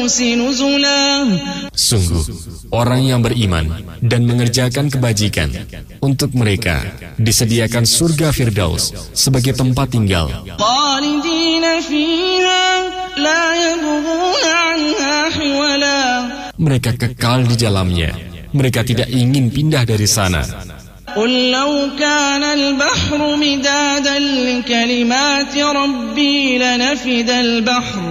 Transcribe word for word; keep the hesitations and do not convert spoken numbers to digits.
الفردوس نزلا. Sungguh, orang yang beriman dan mengerjakan kebajikan, untuk mereka disediakan surga Firdaus sebagai tempat tinggal. خالدين فيها لا يبغون عنها حولا. Mereka kekal di dalamnya. Mereka tidak ingin pindah dari sana. قل لو كان البحر مدادا لكلمات ربي لنفد البحر